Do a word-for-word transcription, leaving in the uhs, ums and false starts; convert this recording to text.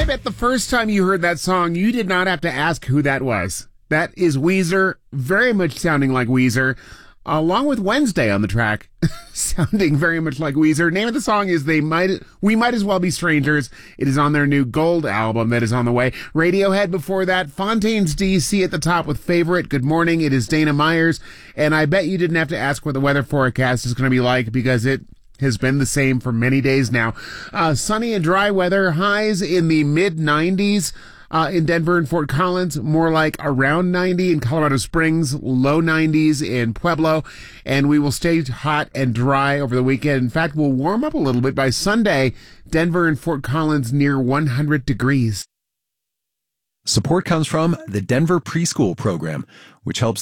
I bet the first time you heard that song, you did not have to ask who that was. That is Weezer, very much sounding like Weezer, along with Wednesday on the track, sounding very much like Weezer. Name of the song is They Might We Might As Well Be Strangers. It is on their new Gold album that is on the way. Radiohead before that, Fontaines D C at the top with Favorite. Good morning, it is Dana Myers, and I bet you didn't have to ask what the weather forecast is going to be like because it has been the same for many days now. Uh, sunny and dry weather, highs in the mid nineties. Uh, in Denver and Fort Collins, more like around ninety in Colorado Springs, low nineties in Pueblo, and we will stay hot and dry over the weekend. In fact, we'll warm up a little bit by Sunday. Denver and Fort Collins near one hundred degrees. Support comes from the Denver Preschool Program, which helps